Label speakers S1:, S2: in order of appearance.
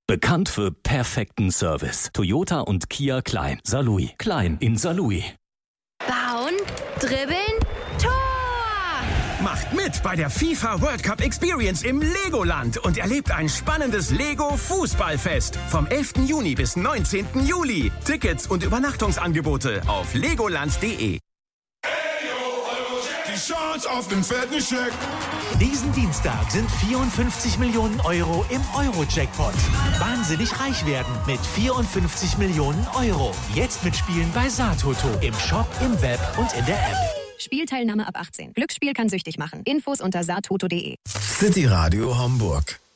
S1: Bekannt für perfekten Service. Toyota und Kia Klein. Saarlouis. Klein in Saarlouis.
S2: Bauen, dribbeln, Tor!
S3: Macht mit bei der FIFA World Cup Experience im Legoland und erlebt ein spannendes Lego-Fußballfest vom 11. Juni bis 19. Juli. Tickets und Übernachtungsangebote auf legoland.de.
S4: Die Chance auf den fetten Scheck.
S5: Diesen Dienstag sind 54 Millionen Euro im Euro-Jackpot. Wahnsinnig reich werden mit 54 Millionen Euro. Jetzt mitspielen bei Saartoto. Im Shop, im Web und in der App.
S6: Spielteilnahme ab 18. Glücksspiel kann süchtig machen. Infos unter saartoto.de.
S7: City Radio Hamburg.